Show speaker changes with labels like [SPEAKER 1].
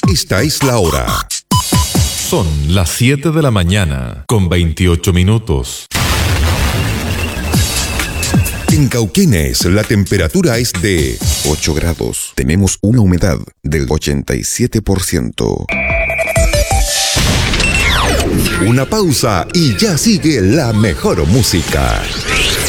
[SPEAKER 1] Esta es la hora.
[SPEAKER 2] Son las 7 de la mañana, con 28 minutos.
[SPEAKER 1] En Cauquenes, la temperatura es de 8 grados. Tenemos una humedad del 87%. Una pausa y ya sigue la mejor música.